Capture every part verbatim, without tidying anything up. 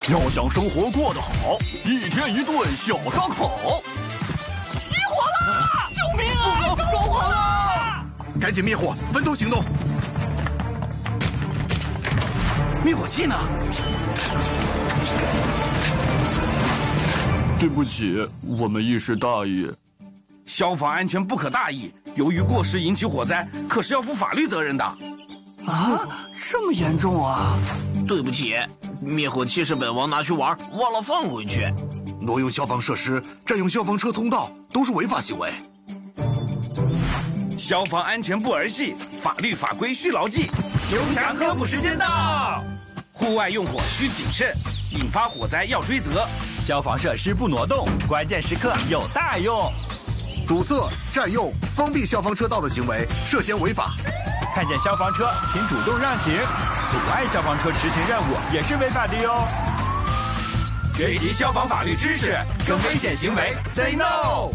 要想生活过得好，一天一顿小烧烤。 起火了！救命啊！着火了！ 赶紧灭火，分头行动。 灭火器呢？对不起，我们一时大意。 消防安全不可大意，由于过失引起火灾，可是要负法律责任的。 啊，这么严重啊！ 对不起，灭火器是本王拿去玩，忘了放回去。 挪用消防设施、占用消防车通道都是违法行为。 消防安全不儿戏，法律法规需牢记。熊强科普时间到，户外用火需谨慎，引发火灾要追责。 消防设施不挪动，关键时刻有大用。 阻塞、占用、封闭消防车道的行为涉嫌违法。 看见消防车，请主动让行。阻碍消防车执行任务也是违法的哟。 学习消防法律知识，跟危险行为 say no。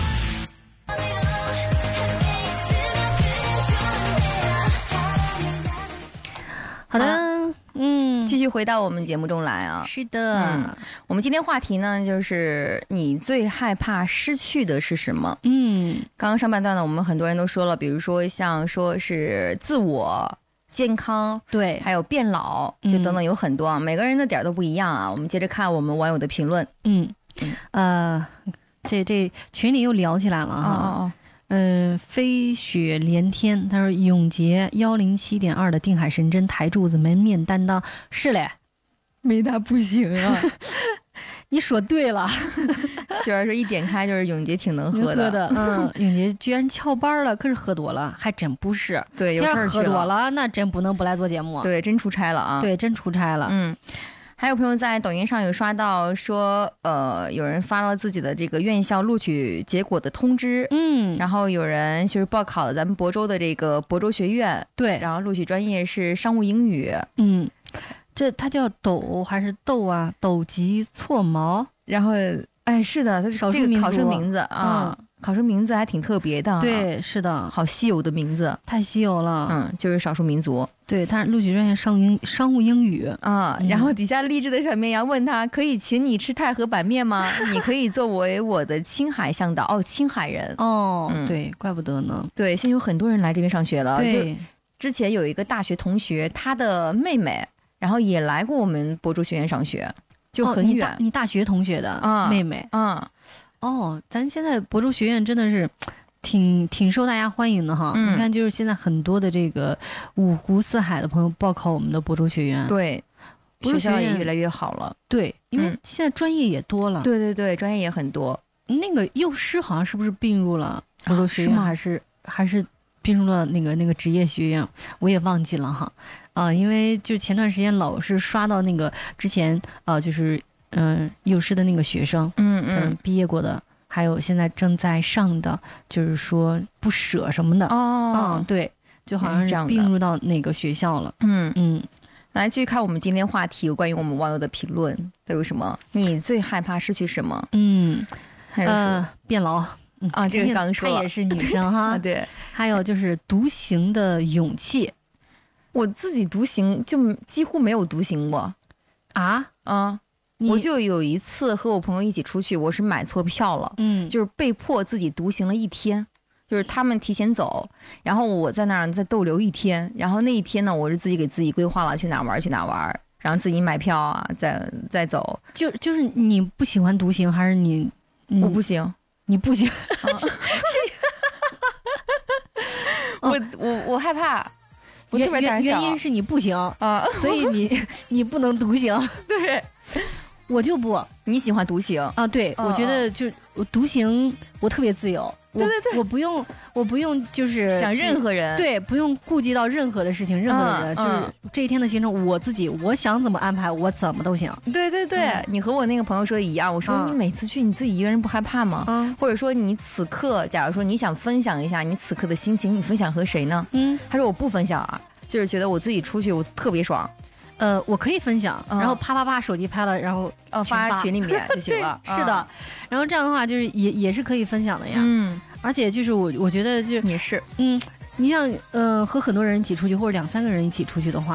好的，嗯， 继续回到我们节目中来啊。 是的， 嗯，我们今天话题呢，就是你最害怕失去的是什么？ 嗯， 刚刚上半段呢，我们很多人都说了，比如说像说是自我、健康， 对， 还有变老，就等等有很多啊，嗯、每个人的点都不一样啊。我们接着看我们网友的评论。 嗯，呃，这这群里又聊起来了哈。 哦哦哦。 嗯、呃，飞雪连天，他说永杰幺零七点二的定海神针台柱子门面担当是嘞， 没他不行啊。 你说对了， 雪儿说一点开就是永杰挺能喝的， 喝的嗯，永杰居然翘班了，可是喝多了，还真不是， 对，有事儿去了， 喝多了那真不能不来做节目， 对，真出差了啊， 对，真出差了， 嗯。还有朋友在抖音上有刷到说，呃，有人发了自己的这个院校录取结果的通知， 嗯， 然后有人就是报考了咱们亳州的这个亳州学院， 对， 然后录取专业是商务英语， 嗯，这它叫斗还是斗啊？斗吉错毛， 然后哎，是的，它是这个考生名字啊。嗯，考生名字还挺特别的、啊， 对，是的， 好稀有的名字， 太稀有了。 嗯，就是少数民族。 对，他录取专业商务英商务英语啊、嗯。然后底下励志的小绵羊问他：“可以请你吃太和板面吗？你可以作为我的青海向导。”哦，青海人哦、嗯，对，怪不得呢。 对，现在有很多人来这边上学了。 对， 就之前有一个大学同学，他的妹妹，然后也来过我们亳州学院上学，就很远。 哦、你, 你大学同学的、 啊、 妹妹啊。 哦，咱现在亳州学院真的是挺挺受大家欢迎的哈、嗯。你看，就是现在很多的这个五湖四海的朋友报考我们的亳州学院， 对，学校也越来越好了。 对，因为现在专业也多了。 嗯、对对对，专业也很多。 那个幼师好像是不是并入了亳州学院，啊、还是还是并入了那个那个职业学院？我也忘记了哈。啊、呃，因为就前段时间老是刷到那个之前啊、呃，就是。嗯，幼师的那个学生， 嗯嗯， 毕业过的，还有现在正在上的，就是说不舍什么的哦， 嗯，对，就好像是并入到哪个学校了， 嗯嗯。 来继续看我们今天话题，关于我们网友的评论都有什么？你最害怕失去什么？ 嗯， 还有呃，变老、 嗯、啊，这个刚说她也是女生哈， 啊、对， 还有就是独行的勇气， 我自己独行就几乎没有独行过啊啊。我就有一次和我朋友一起出去，我是买错票了， 嗯， 就是被迫自己独行了一天，就是他们提前走，然后我在那儿再逗留一天，然后那一天呢，我是自己给自己规划了去哪玩去哪玩，然后自己买票啊，再再走。 就就是你不喜欢独行，还是你？ 嗯、我不行， 你不行， 啊、我我我害怕。我特别胆小， 原因是你不行啊， 所以你你不能独行。 对， 我就不， 你喜欢独行啊？对， 哦、 我觉得就我独行，我特别自由。 对对对， 我不用，我不用，就是想任何人， 对，不用顾及到任何的事情，任何的人， 嗯、 就是这一天的行程，我自己我想怎么安排，我怎么都行。 对对对，嗯、你和我那个朋友说的一样，我说、嗯、你每次去你自己一个人不害怕吗？ 嗯， 或者说你此刻，假如说你想分享一下你此刻的心情，你分享和谁呢？ 嗯， 他说我不分享啊。就是觉得我自己出去我特别爽， 呃，我可以分享，嗯、然后啪啪啪手机拍了，然后呃发在群里面就行了。 是的、嗯，然后这样的话就是也也是可以分享的呀。 嗯， 而且就是我我觉得就也是， 嗯，你像呃和很多人一起出去或者两三个人一起出去的话，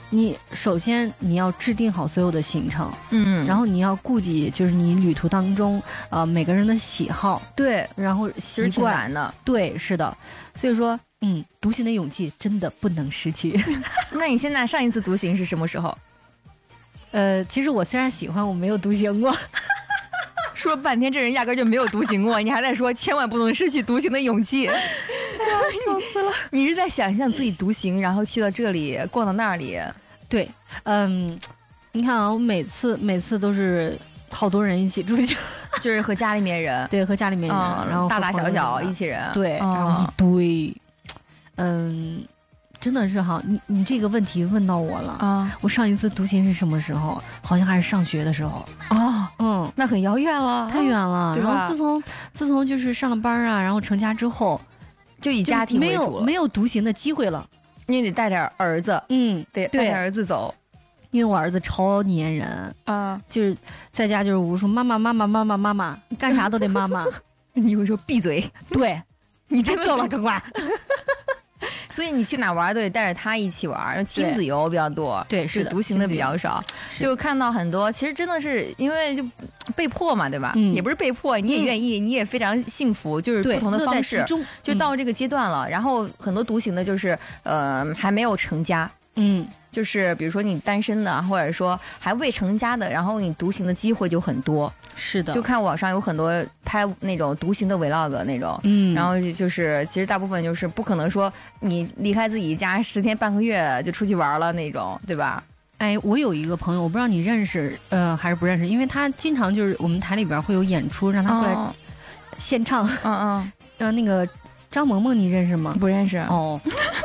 你首先你要制定好所有的行程， 嗯， 然后你要顾及就是你旅途当中呃每个人的喜好， 对， 然后习惯难的， 对，是的，所以说嗯，独行的勇气真的不能失去。 那你现在上一次独行是什么时候？ 呃，其实我虽然喜欢，我没有独行过。 说了半天，这人压根就没有独行过，你还在说千万不能失去独行的勇气，笑死了！ 你是在想象自己独行，然后去到这里，逛到那里？ 对，嗯，你看啊，我每次每次都是好多人一起出行， 就是和家里面人， 对，和家里面人， 嗯、 然后大大小小一起人， 对， 嗯、 然后一堆，嗯。真的是哈，你你这个问题问到我了啊！我上一次独行是什么时候？好像还是上学的时候哦， 嗯， 那很遥远了， 太远了。 对吧？ 然后自从自从就是上了班啊，然后成家之后， 就以家庭为主了， 没有没有独行的机会了。 你得带着儿子， 嗯， 得带着儿子走， 因为我儿子超粘人啊，就是在家就是我说妈妈妈妈妈妈妈妈，干啥都得妈妈， 你会说闭嘴， 对你真叫了个乖。 所以你去哪玩都得带着他一起玩，亲子游比较多， 对，是的， 独行的比较少。就看到很多，其实真的是因为就被迫嘛，对吧？嗯、也不是被迫，你也愿意，嗯、你也非常幸福，就是不同的方式，就到这个阶段了。嗯、然后很多独行的，就是呃还没有成家， 嗯。 就是比如说你单身的，或者说还未成家的，然后你独行的机会就很多。 是的， 就看网上有很多拍那种独行的 vlog 那种，嗯，然后就是其实大部分就是不可能说你离开自己家十天半个月就出去玩了那种，对吧？ 哎，我有一个朋友，我不知道你认识呃还是不认识，因为他经常就是我们台里边会有演出，让他过来献唱， 嗯嗯， 然后那个张萌萌你认识吗？ 不认识哦。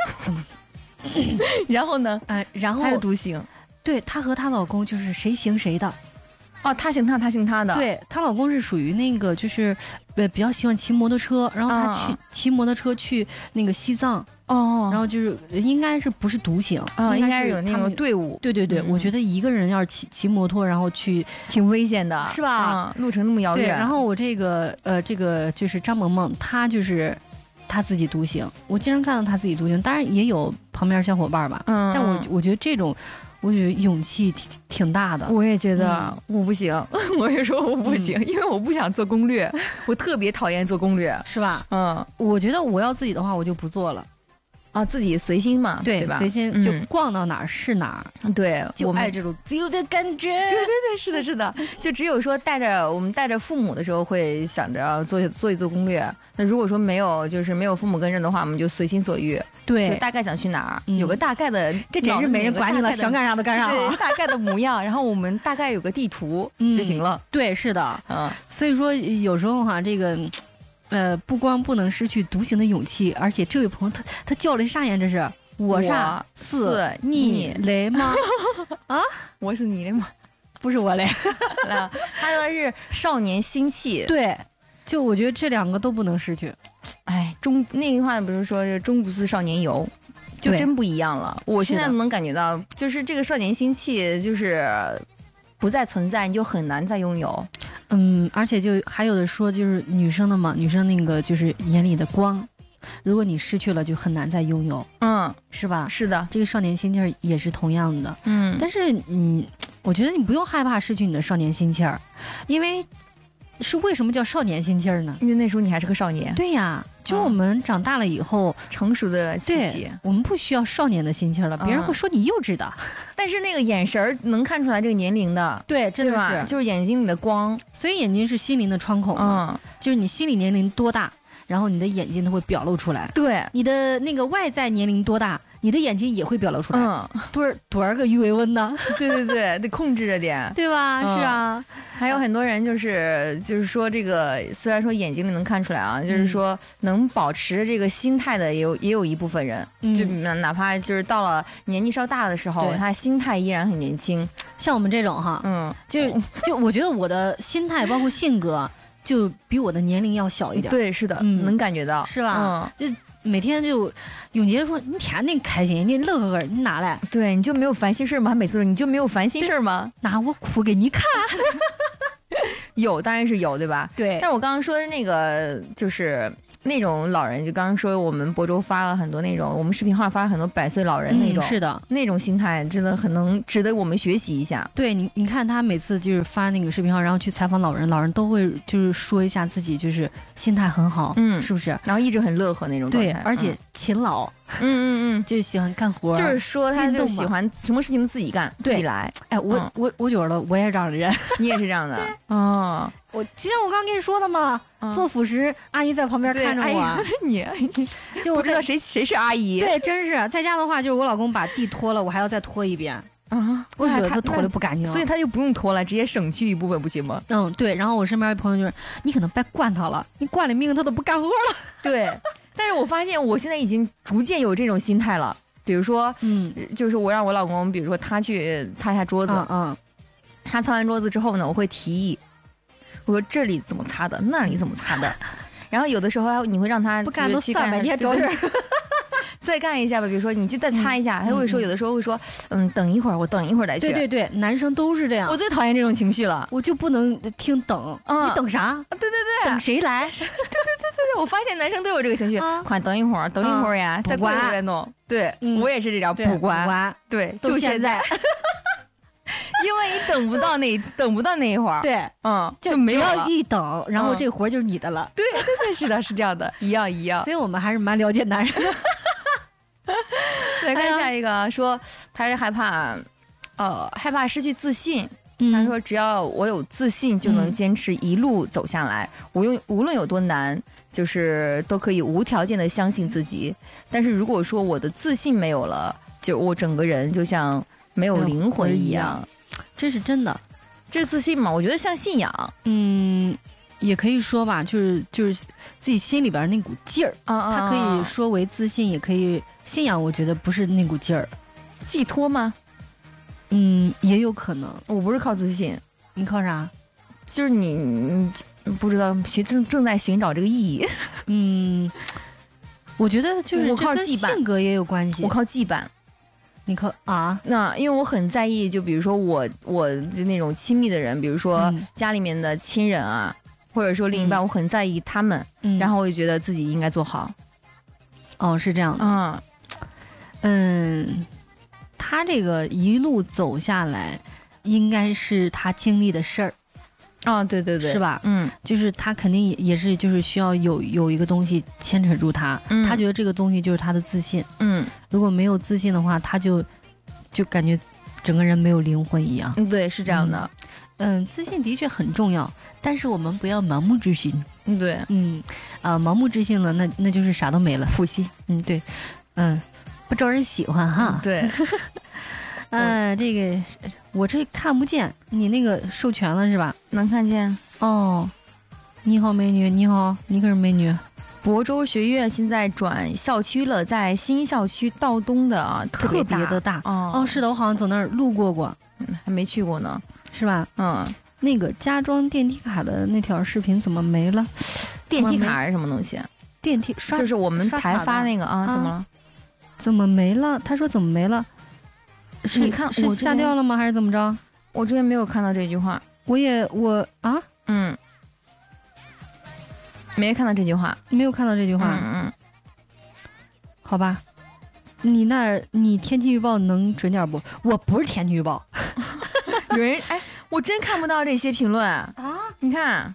然后呢？ 呃，然后还有独行， 对她和她老公就是谁行谁的， 哦，她行她，她行她的。 对，她老公是属于那个就是呃比较喜欢骑摩托车，然后他去、嗯、骑摩托车去那个西藏哦，然后就是应该是不是独行啊、哦，应该是有那种队伍。 对对对，嗯、我觉得一个人要是骑骑摩托，然后去挺危险的， 是吧？ 嗯、路程那么遥远。 然后我这个呃这个就是张萌萌，她就是。他自己独行，我经常看到他自己独行，当然也有旁边小伙伴吧。嗯，但我我觉得这种，我觉得勇气挺挺大的。 我也觉得我不行，嗯、我也说我不行，嗯、因为我不想做攻略，我特别讨厌做攻略， 是吧？ 嗯， 我觉得我要自己的话，我就不做了。 啊，自己随心嘛， 对, 对吧？ 随心就逛到哪儿是哪儿。 嗯、对， 就爱这种自由的感觉。对对对，是的，是的。就只有说带着我们带着父母的时候，会想着做做一做攻略。那如果说没有，就是没有父母跟着的话，我们就随心所欲。 对， 就大概想去哪儿，嗯、有个大概的， 这真是没人管你了，想干啥都干啥对，大概的模样，然后我们大概有个地图就行了。 嗯、对，是的。 嗯， 所以说有时候哈，这个。呃，不光不能失去独行的勇气，而且这位朋友他他叫了啥呀？这是我啥是你来吗？啊， 我是你的吗？ 不是我嘞。 他说是少年心气， 对，就我觉得这两个都不能失去。 哎，中那句话不是说终不似少年游，就真不一样了。我现在能感觉到，就是这个少年心气，就是不再存在，你就很难再拥有。 嗯，而且就还有的说，就是女生的嘛，女生那个就是眼里的光，如果你失去了，就很难再拥有。 嗯， 是吧？ 是的， 这个少年心气儿也是同样的。 嗯， 但是嗯，我觉得你不用害怕失去你的少年心气儿，因为是为什么叫少年心气儿呢？ 因为那时候你还是个少年。 对呀，就是我们长大了以后， 嗯、成熟的气息， 我们不需要少年的心气儿了，别人会说你幼稚的。嗯、 但是那个眼神儿能看出来这个年龄的， 对，真的是， 就是眼睛里的光， 所以眼睛是心灵的窗口嘛，嗯、就是你心理年龄多大，然后你的眼睛都会表露出来。 对， 你的那个外在年龄多大，你的眼睛也会表露出来。 嗯， 多少多少个鱼尾纹呢？ 对对对，得控制着点， 对吧？嗯、是啊。 还有很多人就是就是说这个，虽然说眼睛里能看出来啊，嗯、就是说能保持这个心态的也有也有一部分人，嗯、就哪怕就是到了年纪稍大的时候，他心态依然很年轻。 像我们这种哈，嗯，就就我觉得我的心态包括性格，就比我的年龄要小一点。 对，是的，嗯、能感觉到， 是吧？嗯，就。每天就永杰说你天天开心，你乐呵呵，你哪来？ 对，你就没有烦心事吗？每次说你就没有烦心事吗？ 那我哭给你看。 有，当然是有，对吧？ 对。 但是我刚刚说的那个就是那种老人，就刚刚说我们亳州发了很多那种，我们视频号发了很多百岁老人那种， 嗯、是的， 那种心态真的很能值得我们学习一下。 对你，你看他每次就是发那个视频号，然后去采访老人，老人都会就是说一下自己就是心态很好， 嗯， 是不是？ 然后一直很乐呵那种状态， 对，而且勤劳， 嗯嗯嗯， 就是喜欢干活， 就是说他就喜欢什么事情都自己干，自己来。 哎，我、嗯、我我觉得我也是这样的人， 你也是这样的哦。 我就像我刚刚跟你说的嘛，嗯、做辅食阿姨在旁边看着我， 哎、你就我不知道谁谁是阿姨。 对，真是在家的话，就是我老公把地拖了，我还要再拖一遍啊。我觉得他拖的不干净， 所以他就不用拖了，直接省去一部分不行吗？ 嗯，对。然后我身边朋友就是，你可能别惯他了，你惯了命他都不干活了。 对，但是我发现我现在已经逐渐有这种心态了。比如说，嗯，就是我让我老公，比如说他去擦一下桌子， 嗯，嗯他擦完桌子之后呢，我会提议。我说这里怎么擦的，那里怎么擦的，然后有的时候你会让他不干都去干，你还找事儿， 再干一下吧。比如说你就再擦一下，他、嗯、会说有的时候会说，嗯，等一会儿，我等一会儿再去。 对对对，男生都是这样。 我最讨厌这种情绪了， 我就不能听等，嗯、你等啥？ 对对对， 等谁来？对对对对对，我发现男生都有这个情绪，啊、快等一会儿，等一会儿呀，啊、再过一会儿再弄。对、嗯、我也是这样，补关， 补关， 对，就现在。因为你等不到那等不到那一会儿， 对， 嗯， 就没有了。 只要一等，然后这活就是你的了。 对对对，是的，是这样的，一样一样。 所以我们还是蛮了解男人的。 来看下一个，哎、说他是害怕，呃，害怕失去自信。嗯、他说，只要我有自信，就能坚持一路走下来，嗯、无论无论有多难，就是都可以无条件的相信自己。但是如果说我的自信没有了，就我整个人就像没有灵魂一样。 这是真的， 这是自信吗？我觉得像信仰， 嗯，也可以说吧，就是就是自己心里边那股劲儿， 啊啊， 它可以说为自信，也可以信仰。我觉得不是那股劲儿， 寄托吗？ 嗯，也有可能。 我不是靠自信， 你靠啥？ 就是你，你不知道寻正正在寻找这个意义。 嗯，我觉得就是我靠羁绊， 性格也有关系。 我靠羁绊。 你可啊？ 那因为我很在意，就比如说我，我就那种亲密的人，比如说家里面的亲人啊，嗯、或者说另一半，我很在意他们，嗯、然后我就觉得自己应该做好。 哦，是这样的。 嗯嗯，他这个一路走下来，应该是他经历的事儿。 啊、哦，对对对， 是吧？ 嗯， 就是他肯定也也是，就是需要有有一个东西牵扯住他，嗯、他觉得这个东西就是他的自信， 嗯， 如果没有自信的话，他就就感觉整个人没有灵魂一样。 嗯，对，是这样的。 嗯，嗯自信的确很重要，但是我们不要盲目之心。 嗯，对， 嗯，啊、呃，盲目之心了，那那就是啥都没了。 普希， 嗯，对，嗯，不招人喜欢哈。 嗯、对。 呃，这个我这看不见，你那个授权了是吧？ 能看见哦。你好，美女，你好，你可是美女。 亳州学院现在转校区了，在新校区道东的啊， 特别的大哦。 哦，是的，我好像走那儿路过过， 嗯，还没去过呢， 是吧？ 嗯， 那个加装电梯卡的那条视频怎么没了？ 电梯卡是什么东西？ 电梯刷就是我们台发那个啊，怎么了？ 怎么没了？他说怎么没了？是你看是下掉了吗？还是怎么着？ 我这边没有看到这句话。 我也我啊， 嗯，没看到这句话， 没有看到这句话。 嗯嗯， 好吧，你那你天气预报能准点不？我不是天气预报。 有人哎，我真看不到这些评论啊！你看，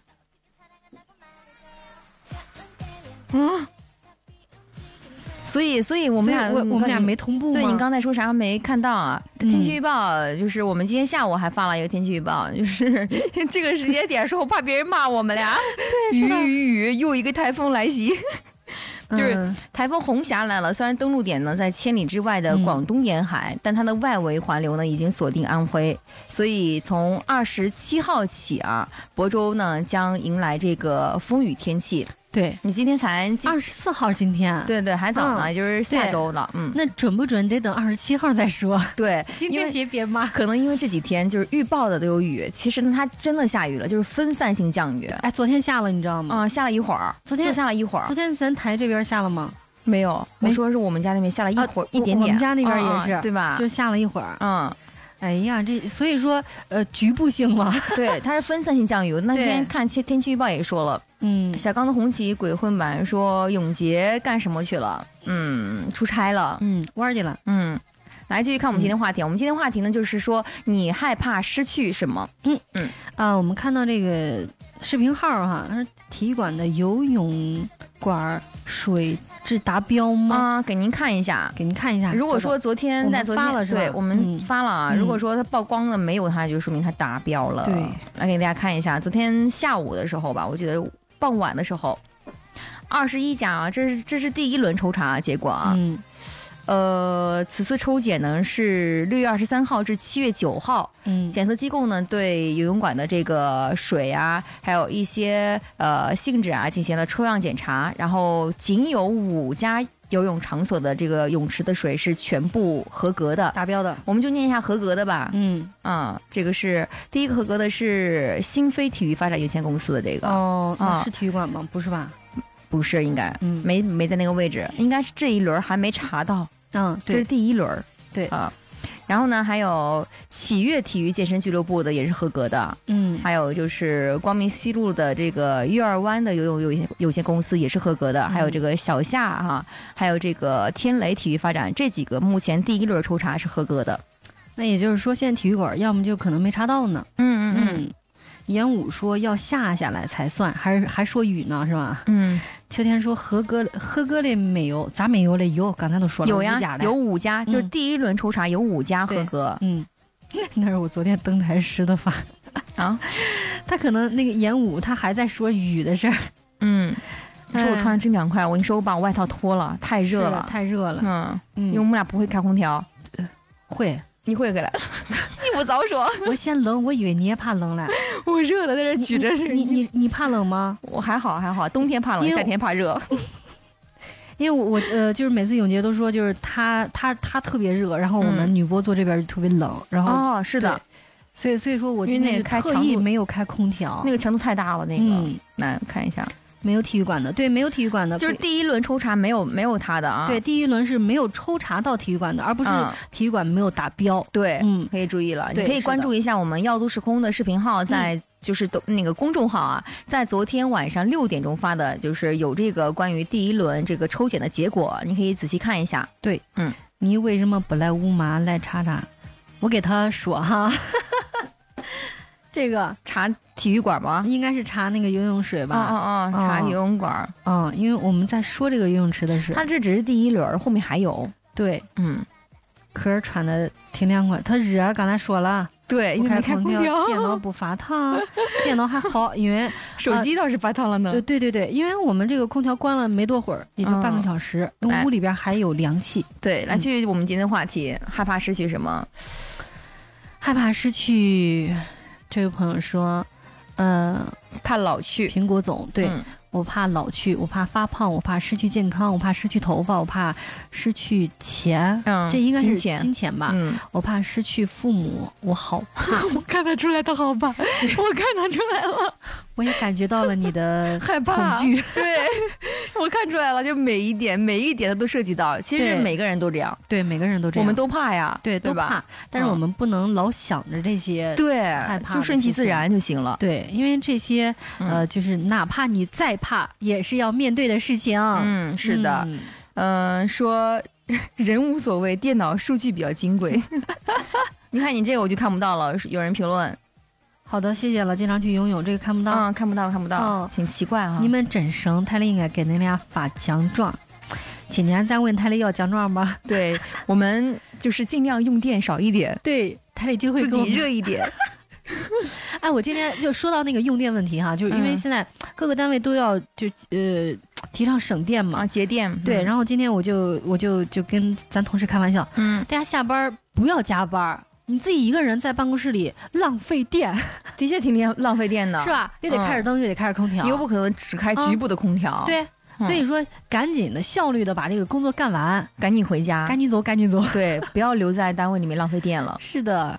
嗯。所以，所以我们俩， 我我们俩没同步吗？ 对，你刚才说啥没看到啊？嗯、天气预报就是我们今天下午还发了一个天气预报，就是这个时间点说，我怕别人骂我们俩。 对， 雨雨雨，又一个台风来袭。就是台风红霞来了，虽然登陆点呢在千里之外的广东沿海，嗯、但它的外围环流呢已经锁定安徽，所以从二十七号起啊，亳州呢将迎来这个风雨天气。对，你今天才二十四号，今天对对还早呢，嗯、就是下周了。嗯， 那准不准得等二十七号再说。 对， 今天先别骂， 可能因为这几天就是预报的都有雨，其实呢它真的下雨了，就是分散性降雨。 哎，昨天下了，你知道吗？ 啊、嗯，下了一会儿， 昨天就下了一会儿。 昨天咱台这边下了吗？ 没有，我说是我们家那边下了一会儿、啊、一点点。 我们家那边也是， 啊、对吧？ 就下了一会儿。 嗯。 哎呀，这所以说呃局部性嘛， 对，它是分散性降雨。那天看天天气预报也说了， 嗯， 小刚的红旗鬼混版说永杰干什么去了？嗯，出差了， 嗯，玩去了， 嗯。来，继续看我们今天话题。嗯、我们今天话题呢，就是说你害怕失去什么？ 嗯嗯啊，我们看到这个视频号哈，是体育馆的游泳馆水质达标吗？ 啊，给您看一下， 给您看一下。 如果说昨天在昨天发了是吧？ 对，我们发了啊。嗯、如果说它曝光了没有它，就说明它达标了。 对， 来给大家看一下，昨天下午的时候吧，我记得傍晚的时候，二十一家啊，这是这是第一轮抽查结果啊。 嗯。 呃，此次抽检呢是六月二十三号至七月九号，嗯，检测机构呢对游泳馆的这个水啊，还有一些呃性质啊进行了抽样检查，然后仅有五家游泳场所的这个泳池的水是全部合格的， 达标的。 我们就念一下合格的吧。 嗯啊，这个是第一个合格的是新飞体育发展有限公司的这个哦，啊，是体育馆吗？不是吧？ 不是，应该， 嗯， 没没在那个位置，应该是这一轮还没查到。 嗯， 这是第一轮， 对啊，然后呢，还有启悦体育健身俱乐部的也是合格的， 嗯， 还有就是光明西路的这个月儿湾的游泳有限有限公司也是合格的，嗯、还有这个小夏哈、啊，还有这个天雷体育发展这几个目前第一轮抽查是合格的。 那也就是说，现在体育馆要么就可能没查到呢。 嗯嗯嗯。 演武说要下下来才算，还是还说雨呢，是吧？ 嗯。 秋天说合格合格的没有，咋没有嘞？有，刚才都说了， 有呀，有五家，就是第一轮抽查有五家合格。 嗯，那是我昨天登台时的发啊， 他可能那个演武他还在说雨的事儿。 嗯，你说我穿真凉快，我跟你说我把我外套脱了，太热了， 太热了。 嗯嗯，因为我们俩不会开空调， 会。 你会给来？你不早说！ 我嫌冷，我以为你也怕冷嘞。 我热的在这举着是。 你你你怕冷吗？ 我还好还好，冬天怕冷，夏天怕热。 因为我呃，就是每次永杰都说，就是他他他特别热，然后我们女播座这边就特别冷，然后哦是的， 所以所以说我今天特意没有开空调， 那个强度太大了，那个嗯，来看一下。 没有体育馆的，对，没有体育馆的， 就是第一轮抽查没有没有他的啊。 对，第一轮是没有抽查到体育馆的，而不是体育馆没有达标。 嗯、对，嗯，可以注意了，你可以关注一下我们耀都时空的视频号，在就是那个公众号啊，在昨天晚上六点钟发的，就是有这个关于第一轮这个抽检的结果，你可以仔细看一下。 对， 嗯， 你为什么不来乌马来查查？我给他说哈。这个查体育馆吗？ 应该是查那个游泳水吧？ 哦哦哦，查游泳馆。 嗯，因为我们在说这个游泳池的事。 它这只是第一轮，后面还有。 对， 嗯， 可是穿的挺凉快。它热，刚才说了。 对，因为开空调， 电脑不发烫，电脑还好，因为手机倒是发烫了呢。 对对对对，因为我们这个空调关了没多会儿，也就半个小时，因为屋里边还有凉气。 对，来继续我们今天的话题，害怕失去什么？ 害怕失去。这位朋友说，呃， 怕老去。 苹果总，对、嗯、我怕老去，我怕发胖，我怕失去健康，我怕失去头发，我怕失去钱， 嗯， 这应该是金钱金钱吧？ 嗯， 我怕失去父母，我好怕。 我看得出来他好怕，我看得出来了， 我也感觉到了你的害怕恐惧。 对，我看出来了，就每一点每一点的都涉及到。其实每个人都这样， 对，每个人都这样， 我们都怕呀， 对， 对吧？ 都怕，但是我们不能老想着这些， 对， 害怕就顺其自然就行了。 对，因为这些呃，就是哪怕你再怕，也是要面对的事情。 嗯，是的，嗯、呃，说人无所谓，电脑数据比较金贵。你看你这个我就看不到了，有人评论。 好的，谢谢了。经常去游泳，这个看不到， 嗯，看不到，看不到， 哦、 挺奇怪啊。 你们真生，台里应该给恁俩发奖状。今年咱问台里要奖状吧？ 对，我们就是尽量用电少一点， 对，台里就会自己热一点。 哎，我今天就说到那个用电问题哈，就是因为现在各个单位都要就呃提倡省电嘛， 啊、节电。 对， 嗯、 然后今天我就我就就跟咱同事开玩笑， 嗯， 大家下班不要加班。你自己一个人在办公室里浪费电， 的确挺浪费电的， 是吧？又得开着灯，嗯、又得开着空调， 你又不可能只开局部的空调。 嗯、对，嗯、所以说赶紧的、效率的把这个工作干完， 赶紧回家， 赶紧走，赶紧走。 对，不要留在单位里面浪费电了。 是的，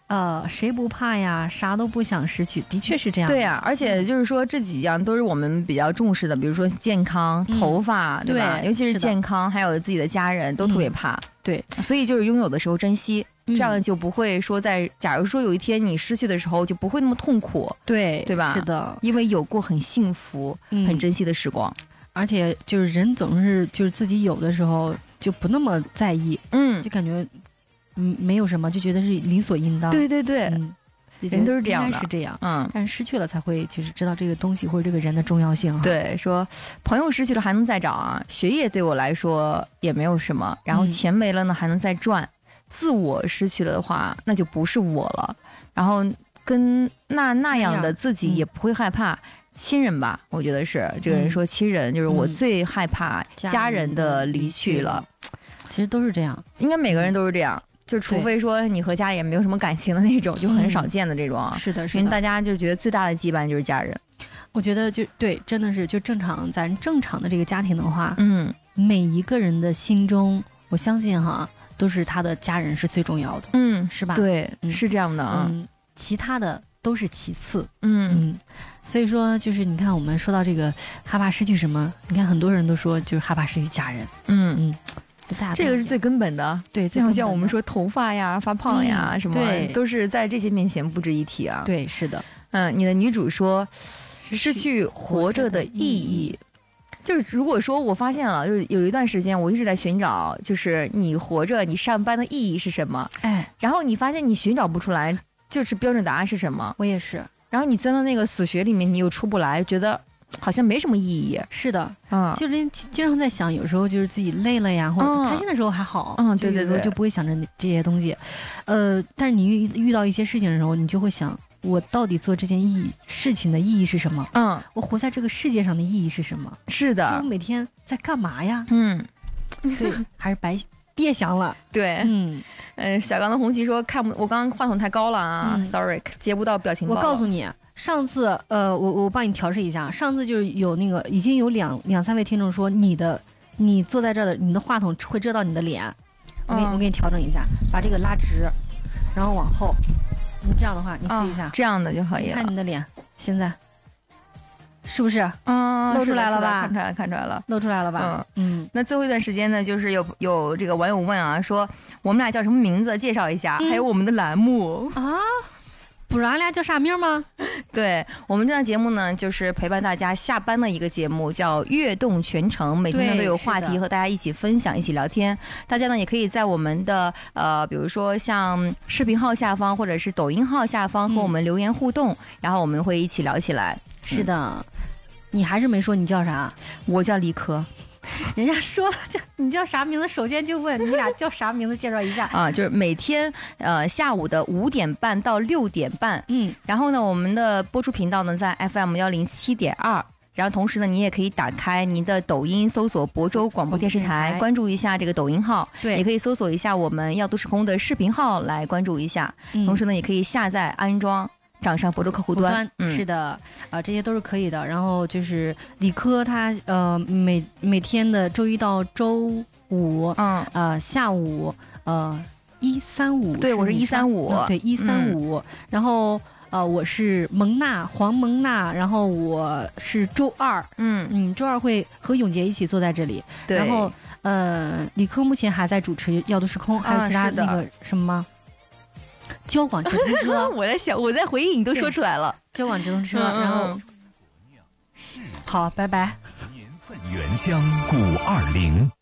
呃，谁不怕呀？啥都不想失去，的确是这样。 对呀、啊，而且就是说这几样都是我们比较重视的，比如说健康、嗯、头发，对吧？对，尤其是健康，还有自己的家人都特别怕。嗯、 对， 所以就是拥有的时候珍惜，嗯、这样就不会说在假如说有一天你失去的时候，就不会那么痛苦。 对， 对吧？ 是的， 因为有过很幸福、嗯、很珍惜的时光。 而且就是人总是就是自己有的时候就不那么在意，嗯，就感觉嗯没有什么，就觉得是理所应当。 对对对， 嗯， 人都是这样的， 应该是这样， 嗯。 但是失去了才会就是知道这个东西或者这个人的重要性哈。 对，说朋友失去了还能再找啊，学业对我来说也没有什么，然后钱没了呢还能再赚，嗯、自我失去了的话那就不是我了，然后跟那那样的自己也不会害怕。嗯亲人吧，我觉得是这个人说亲人、嗯、就是我最害怕家人的离去了、嗯、 其实都是这样， 应该每个人都是这样，就除非说你和家里也没有什么感情的那种，就很少见的这种、 嗯、是的是的， 因为大家就觉得最大的羁绊就是家人。 我觉得就对，真的是就正常咱正常的这个家庭的话， 嗯， 每一个人的心中我相信哈都是他的家人是最重要的， 嗯， 是吧？ 对、 嗯、 是这样的啊、 嗯，其他的都是其次， 嗯嗯，所以说就是你看我们说到这个害怕失去什么，你看很多人都说就是害怕失去家人， 嗯嗯，大家这个是最根本的， 对， 就像我们说头发呀、发胖呀、嗯、什么， 对， 都是在这些面前不值一提啊。 对，是的， 嗯，你的女主说失去活着的意义。就是如果说我发现了，就有一段时间我一直在寻找，就是你活着你上班的意义是什么？ 哎， 然后你发现你寻找不出来，就是标准答案是什么？ 我也是。 然后你钻到那个死穴里面，你又出不来，觉得好像没什么意义。 是的， 嗯， 就是经常在想，有时候就是自己累了呀，或者不开心的时候还好， 嗯，对对对， 就不会想着这些东西。呃，但是你遇遇到一些事情的时候，你就会想，我到底做这件意义事情的意义是什么？ 嗯， 我活在这个世界上的意义是什么？ 是的， 我每天在干嘛呀？ 嗯， 所以还是白别想了。 对， 嗯， 呃，小刚的红旗说看不，我刚刚话筒太高了啊、嗯、，sorry， 接不到表情包。 我告诉你，上次呃，我我帮你调试一下，上次就是有那个已经有两两三位听众说你的你坐在这儿的你的话筒会遮到你的脸，我给你、嗯、我给你调整一下，把这个拉直，然后往后。你这样的话，你试一下、 哦，这样的就可以了。 看你的脸，现在是不是？ 嗯， 露出来了吧？ 看出来了，看出来了， 露出来了吧？嗯嗯。 那最后一段时间呢，就是有有这个网友问啊，说我们俩叫什么名字？介绍一下，嗯、还有我们的栏目啊。不知道俺俩叫啥名吗？ 对，我们这档节目呢，就是陪伴大家下班的一个节目，叫悦动全程，每天呢都有话题和大家一起分享，一起聊天。大家呢也可以在我们的呃，比如说像视频号下方或者是抖音号下方和我们留言互动，嗯、然后我们会一起聊起来。 是的，嗯、你还是没说你叫啥？ 我叫李科。 人家说叫你叫啥名字，首先就问你俩叫啥名字，介绍一下啊。就是每天呃下午的五点半到六点半， 嗯， 然后呢，我们的播出频道呢在 F M 幺零七点二，然后同时呢，你也可以打开您的抖音，搜索亳州广播电视台，关注一下这个抖音号， 对， 也可以搜索一下我们要都市空的视频号来关注一下， 嗯、 同时呢，也可以下载安装。掌上亳州客户端， 端嗯、是的，啊、呃，这些都是可以的。然后就是理科他呃每每天的周一到周五， 嗯呃下午呃一三五， 对我是一三五， 对一三五。然后呃我是蒙娜黄蒙娜，然后我是周二， 嗯嗯周二会和永杰一起坐在这里。 对， 然后呃理科目前还在主持要都时空，还有其他那个什么吗？交广直通车， 我在想，我在回忆，你都说出来了。 交广直通车，嗯、然后好，拜拜。 年份原浆古二零。